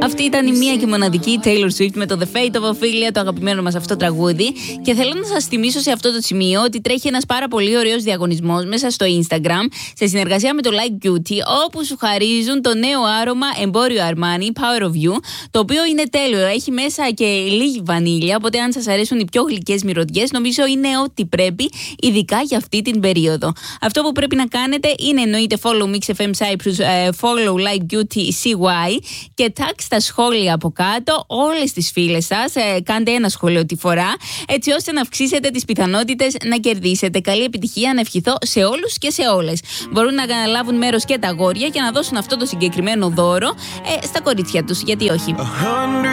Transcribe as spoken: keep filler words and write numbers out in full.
Αυτή ήταν η μία και μοναδική Taylor Swift με το The Fate of Ophelia, το αγαπημένο μας αυτό τραγούδι. Και θέλω να σας θυμίσω σε αυτό το σημείο ότι τρέχει ένας πάρα πολύ ωραίος διαγωνισμός μέσα στο Instagram, σε συνεργασία με το Like Beauty, όπου σου χαρίζουν το νέο άρωμα εμπόριο Armani Power of You, το οποίο είναι τέλειο. Έχει μέσα και λίγη βανίλια, οπότε αν σας αρέσουν οι πιο γλυκές μυρωδιές, νομίζω είναι ό,τι πρέπει, ειδικά για αυτή την περίοδο. Αυτό που πρέπει να κάνετε είναι εννοείται follow Mix εφ εμ Cyprus, follow Like Beauty σι γουάι και tag στα σχόλια από κάτω όλες τις φίλες σας. Κάντε ένα σχόλιο τη φορά, έτσι ώστε να αυξήσετε τις πιθανότητες να κερδίσετε. Καλή επιτυχία να ευχηθώ σε όλους και σε όλες. Μπορούν να λάβουν μέρος και τα αγόρια και να δώσουν αυτό το συγκεκριμένο δώρο ε, στα κορίτσια τους. Γιατί όχι.